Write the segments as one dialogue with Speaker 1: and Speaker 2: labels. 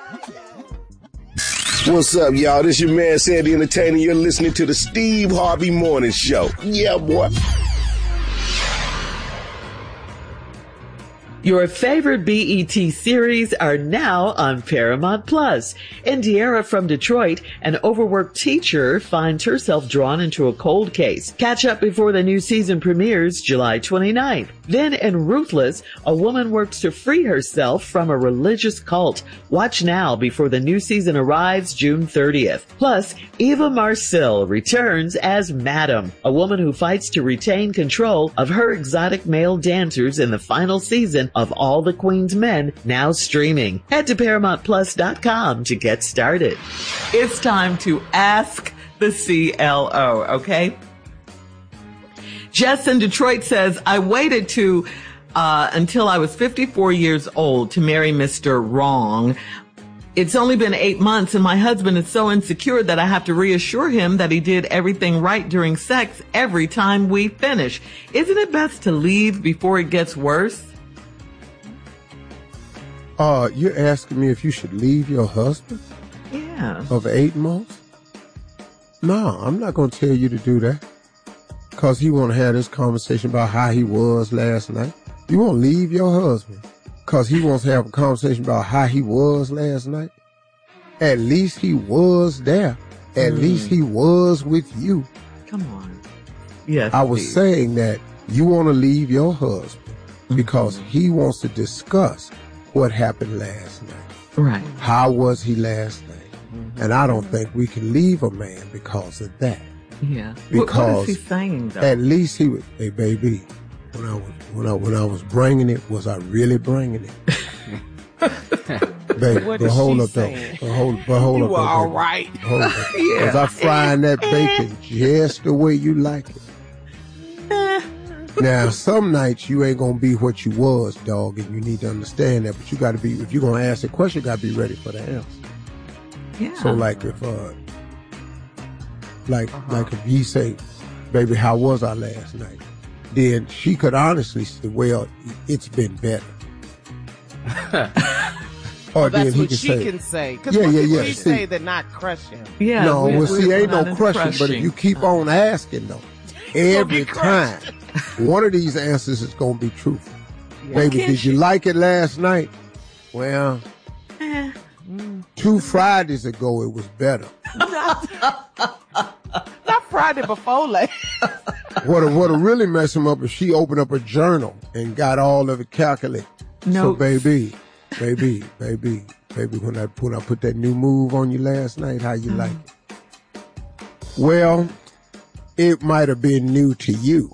Speaker 1: What's up, y'all? This your man, Sandy Entertainer. You're listening to the Steve Harvey Morning Show. Yeah, boy.
Speaker 2: Your favorite BET series are now on Paramount Plus. Indiara from Detroit, an overworked teacher, finds herself drawn into a cold case. Catch up before the new season premieres July 29th. Then in Ruthless, a woman works to free herself from a religious cult. Watch now before the new season arrives June 30th. Plus, Eva Marcille returns as Madam, a woman who fights to retain control of her exotic male dancers in the final season of All the Queen's Men, now streaming. Head to ParamountPlus.com to get started. It's time to ask the CLO, okay? Jess in Detroit says, I waited until I was 54 years old to marry Mr. Wrong. It's only been 8 months and my husband is so insecure that I have to reassure him that he did everything right during sex every time we finish. Isn't it best to leave before it gets worse?
Speaker 3: You're asking me if you should leave your husband?
Speaker 2: Yeah.
Speaker 3: Of 8 months? No, I'm not going to tell you to do that. Because he want to have this conversation about how he was last night. You want to leave your husband because he wants to have a conversation about how he was last night? At least he was there. At least he was with you.
Speaker 2: Come on. Yes.
Speaker 3: I was saying that you want to leave your husband because he wants to discuss what happened last night.
Speaker 2: Right.
Speaker 3: How was he last night? And I don't think we can leave a man because of that.
Speaker 2: Yeah.
Speaker 3: Because
Speaker 2: what is he saying though?
Speaker 3: At least he was, hey baby, when I was bringing it, was I really bringing it? Baby,
Speaker 4: What
Speaker 3: but
Speaker 4: is
Speaker 3: hold
Speaker 4: she
Speaker 3: up
Speaker 4: saying?
Speaker 3: though. Hold
Speaker 4: You
Speaker 3: up
Speaker 4: were
Speaker 3: though,
Speaker 4: all
Speaker 3: baby.
Speaker 4: right.
Speaker 3: Hold up. Cause I frying that bacon just the way you like it. Now, some nights you ain't gonna be what you was, dog, and you need to understand that. But you gotta be, if you're gonna ask a question, you gotta be ready for the answer.
Speaker 2: Yeah.
Speaker 3: So like if, like if you say, baby, how was I last night? Then she could honestly say, well, it's been better. Or
Speaker 4: That's
Speaker 3: then he
Speaker 4: what
Speaker 3: can
Speaker 4: she
Speaker 3: say,
Speaker 4: can say. Because
Speaker 3: Yeah,
Speaker 4: what
Speaker 3: yeah,
Speaker 4: people
Speaker 3: yeah,
Speaker 4: he
Speaker 3: see.
Speaker 4: say that not crush him.
Speaker 2: Yeah.
Speaker 3: no, well, see, ain't
Speaker 2: we're
Speaker 3: no
Speaker 2: not
Speaker 3: crushing, but if you keep on asking though, every time, one of these answers is gonna be truthful. Baby, did you like it last night? Well, 2 Fridays ago it was better.
Speaker 4: Not Friday before last.
Speaker 3: What'll really mess him up is she opened up a journal and got all of it calculated.
Speaker 2: No.
Speaker 3: So baby, when I put that new move on you last night, how you like it? Well, it might have been new to you.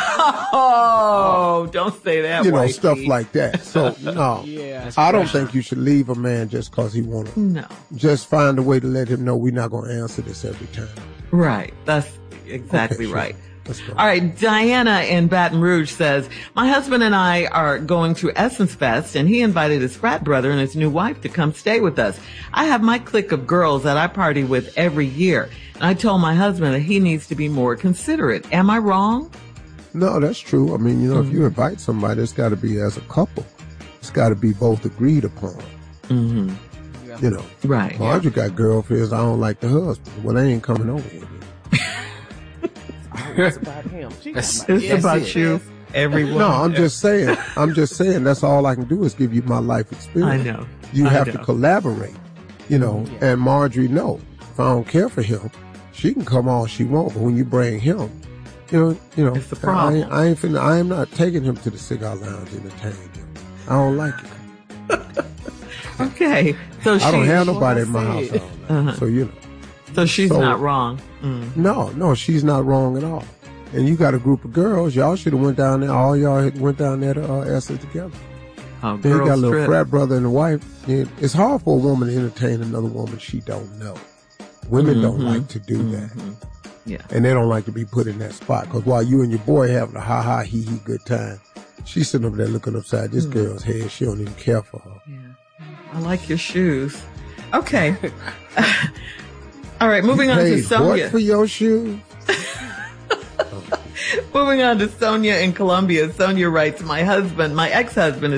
Speaker 2: Oh, don't say that.
Speaker 3: You know,
Speaker 2: Whitey.
Speaker 3: stuff like that. So no,
Speaker 4: Yeah.
Speaker 3: I don't think you should leave a man just cause he wanna.
Speaker 2: No.
Speaker 3: Just find a way to let him know we're not gonna answer this every time.
Speaker 2: Right. That's exactly
Speaker 3: Okay, sure.
Speaker 2: right.
Speaker 3: Let's go.
Speaker 2: All right. Diana in Baton Rouge says, my husband and I are going to Essence Fest and he invited his frat brother and his new wife to come stay with us. I have my clique of girls that I party with every year. And I told my husband that he needs to be more considerate. Am I wrong?
Speaker 3: No, that's true. I mean, you know, if you invite somebody, it's got to be as a couple. It's got to be both agreed upon.
Speaker 2: Mm-hmm.
Speaker 3: You know,
Speaker 2: Right.
Speaker 3: Marjorie got girlfriends. I don't like the husband. Well, they ain't coming over here.
Speaker 4: It's about him.
Speaker 2: It's about you. Everyone.
Speaker 3: No, I'm just saying. That's all I can do is give you my life experience.
Speaker 2: I know.
Speaker 3: You
Speaker 2: I
Speaker 3: have
Speaker 2: know.
Speaker 3: to collaborate. You know, and Marjorie, no. If I don't care for him, she can come all she wants. But when you bring him, you know,
Speaker 2: It's the problem.
Speaker 3: I am not taking him to the cigar lounge and entertaining him. I don't like it.
Speaker 2: Okay. So
Speaker 3: I don't have
Speaker 4: what
Speaker 3: nobody
Speaker 4: I
Speaker 3: in my house.
Speaker 4: said.
Speaker 3: I don't like. So you know.
Speaker 2: So she's
Speaker 3: So-
Speaker 2: not wrong. Mm.
Speaker 3: No, she's not wrong at all. And you got a group of girls. Y'all should have went down there. All y'all had went down there to Essence together.
Speaker 2: Oh,
Speaker 3: Then you got a
Speaker 2: girls
Speaker 3: little
Speaker 2: trip.
Speaker 3: frat brother and a wife. It's hard for a woman to entertain another woman she don't know. Women don't like to do that.
Speaker 2: Yeah.
Speaker 3: And they don't like to be put in that spot. Because while you and your boy having a ha-ha, hee-hee good time, she's sitting over there looking upside this girl's head. She don't even care for her.
Speaker 2: Yeah. I like your shoes. Okay. All right, moving on to
Speaker 3: Paid
Speaker 2: Sonia.
Speaker 3: what for your shoes?
Speaker 2: Moving on to Sonia in Columbia. Sonia writes, my ex-husband